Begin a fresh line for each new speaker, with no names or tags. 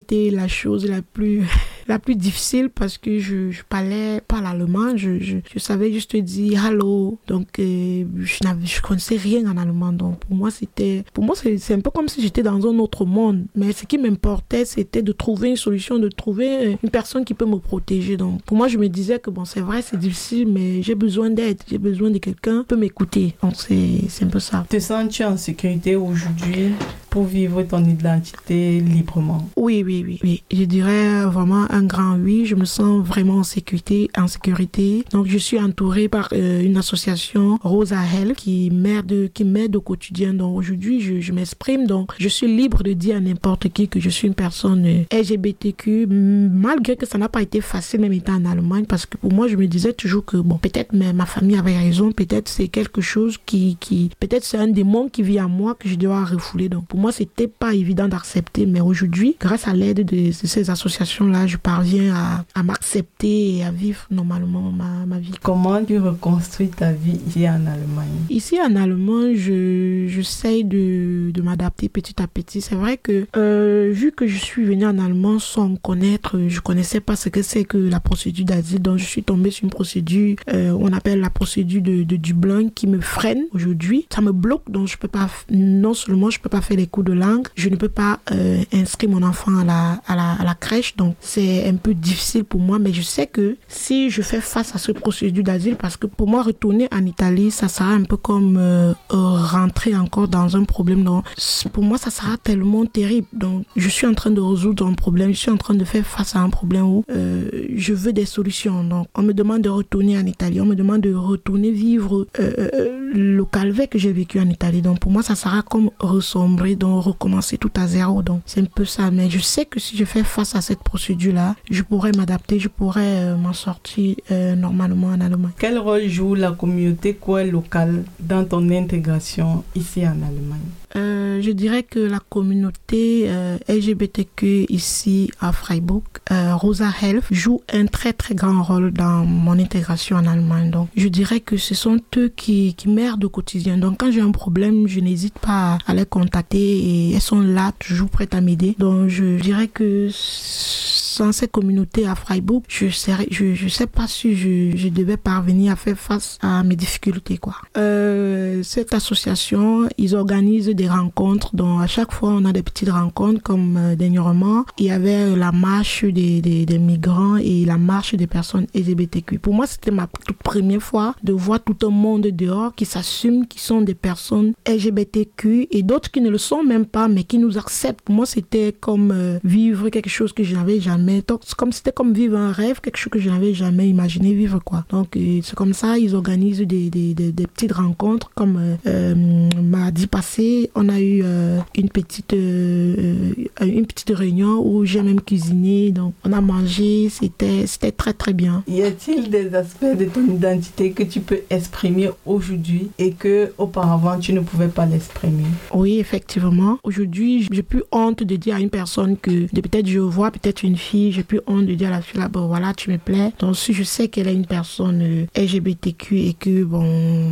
été la chose la plus difficile parce que je parlais pas l'allemand. Je savais juste dire hello. Donc, je connaissais rien en allemand. Donc, pour moi, c'est un peu comme si j'étais dans un autre monde. Mais ce qui m'importait, c'était de trouver une solution, de trouver une personne qui peut me protéger. Donc, pour moi, je me disais que bon, c'est vrai, c'est difficile, mais j'ai besoin d'aide. J'ai besoin de quelqu'un qui peut m'écouter. Donc, c'est un peu ça.
Te sens-tu en sécurité aujourd'hui pour vivre ton identité librement?
Oui. Je dirais vraiment un grand oui. Je me sens vraiment en sécurité. Donc, je suis entourée par une association, Rosa Health, qui m'aide au quotidien. Donc, aujourd'hui, je m'exprime. Donc, je suis libre de dire à n'importe qui que je suis une personne LGBTQ, malgré que ça n'a pas été facile, même étant en Allemagne, parce que pour moi, je me disais toujours que, bon, peut-être ma famille avait raison, peut-être c'est quelque chose peut-être c'est un démon qui vit en moi que je dois refouler. Donc, pour moi, c'était pas évident d'accepter, mais aujourd'hui, grâce à l'aide de ces associations-là, je parviens à m'accepter et à vivre normalement ma vie.
Comment tu reconstruis ta vie ici en Allemagne? Ici
en Allemagne, j'essaye de m'adapter petit à petit. C'est vrai que vu que je suis venue en Allemagne sans connaître, je connaissais pas ce que c'est que la procédure d'asile. Donc je suis tombée sur une procédure, on appelle la procédure de Dublin, qui me freine aujourd'hui. Ça me bloque, donc non seulement je peux pas faire les cours de langue, je ne peux pas inscrire mon enfant à la crèche. Donc c'est un peu difficile pour moi, mais je sais que si je fais face à cette procédure d'asile, parce que pour moi retourner en Italie, ça sera un peu comme rentrer encore dans un problème. Donc pour moi ça sera tellement terrible. Donc je suis en train de résoudre un problème, je suis en train de faire face à un problème où je veux des solutions. Donc on me demande de retourner en Italie, on me demande de retourner vivre le calvaire que j'ai vécu en Italie. Donc pour moi ça sera comme ressombrer, donc recommencer tout à zéro. Donc c'est un peu ça, mais je sais que si je fais face à cette procédure là, je pourrais m'adapter, je pourrais m'en sortir normalement en Allemagne.
Quel rôle joue la communauté queer locale dans ton intégration ici en Allemagne?
Je dirais que la communauté LGBTQ ici à Freiburg, Rosa Health, joue un très très grand rôle dans mon intégration en Allemagne. Donc je dirais que ce sont eux qui m'aident au quotidien. Donc quand j'ai un problème, je n'hésite pas à les contacter et elles sont là toujours prêtes à m'aider. Donc je dirais que sans cette communauté à Freiburg, je sais pas si je devais parvenir à faire face à mes difficultés, quoi. Cette association, ils organisent des rencontres. Donc à chaque fois, on a des petites rencontres, comme dernièrement, il y avait la marche des migrants et la marche des personnes LGBTQ. Pour moi, c'était ma toute première fois de voir tout un monde dehors qui s'assument, qui sont des personnes LGBTQ et d'autres qui ne le sont même pas, mais qui nous acceptent. Pour moi, c'était comme vivre quelque chose que je n'avais jamais. C'était comme vivre un rêve, quelque chose que je n'avais jamais imaginé vivre, quoi. Donc c'est comme ça, ils organisent des petites rencontres, comme mardi passé, on a eu une petite réunion où j'ai même cuisiné, donc on a mangé, c'était très très bien.
Y a-t-il des aspects de ton identité que tu peux exprimer aujourd'hui et que auparavant tu ne pouvais pas l'exprimer?
Oui, effectivement. Aujourd'hui, j'ai plus honte de dire à une personne que peut-être je vois peut-être une fille, j'ai plus honte de dire à la fille là, bon voilà, tu me plais. Donc si je sais qu'elle est une personne LGBTQ et que bon